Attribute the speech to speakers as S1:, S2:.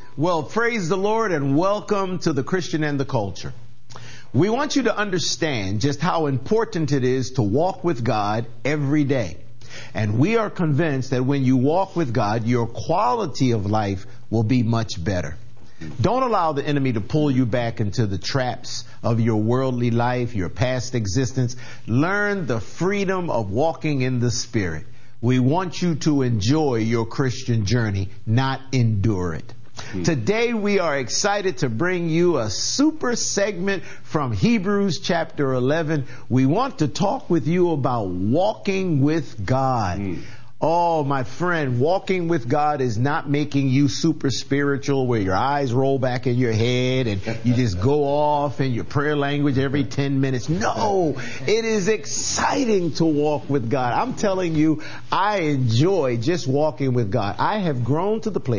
S1: Well, praise the Lord and welcome to the Christian and the Culture. We want you to understand just how important it is to walk with God every day. And we are convinced that when you walk with God, your quality of life will be much better. Don't allow the enemy to pull you back into the traps of your worldly life, your past existence. Learn the freedom of walking in the Spirit. We want you to enjoy your Christian journey, not endure it. Today we are excited to bring you a super segment from Hebrews chapter 11. We want to talk with you about walking with God. Oh, my friend, walking with God is not making you super spiritual where your eyes roll back in your head and you just go off in your prayer language every 10 minutes. No, it is exciting to walk with God. I'm telling you, I enjoy just walking with God. I have grown to the place